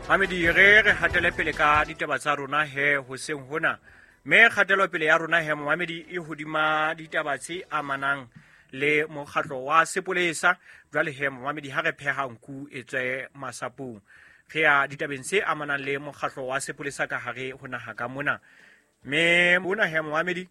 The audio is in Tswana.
Mamedi re hatele pele ka ditaba tsa rona he hoseng hona me kgatelo pele ya rona he Mamedi e hodima ditaba tse amanang le mokgatlo wa sepolesa jwale he Mamedi ha re pheha nku e tswe masapong re ya ditabeng tse amanang le mokgatlo wa sepolesa ka hare hona ha ka mona me bona he Mamedi